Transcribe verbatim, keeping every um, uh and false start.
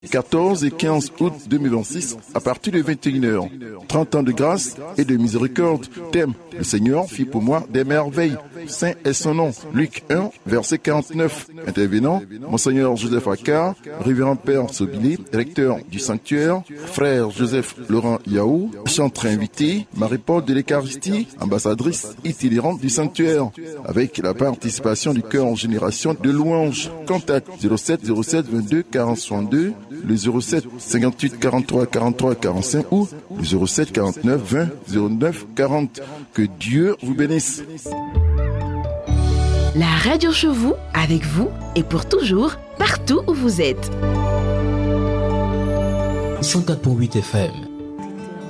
quatorze et quinze août deux mille vingt-six, à partir de vingt et une heures. trente ans de grâce et de miséricorde. Thème: le Seigneur fit pour moi des merveilles. Saint est son nom. Luc un, verset quarante-neuf. Intervenant: Monseigneur Joseph Akar, révérend Père Sobili, recteur du sanctuaire, frère Joseph Laurent Yaou, chantre invité, Marie-Paul de l'Eucharistie, ambassadrice itinérante du sanctuaire, avec la participation du chœur en génération de louanges. Contact zéro sept zéro sept vingt-deux quarante soixante-deux, le zéro sept cinquante-huit quarante-trois quarante-trois quarante-cinq ou le zéro sept quarante-neuf vingt zéro neuf quarante. Que Dieu vous bénisse. La radio chez vous, avec vous et pour toujours, partout où vous êtes. cent quatre virgule huit F M.